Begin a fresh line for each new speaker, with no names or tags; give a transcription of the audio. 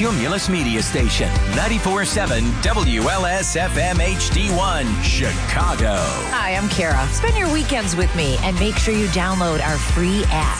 Cumulus Media Station. 94.7 WLS-FM HD1, Chicago.
Hi, I'm Kara. Spend your weekends with me and make sure you download our free app.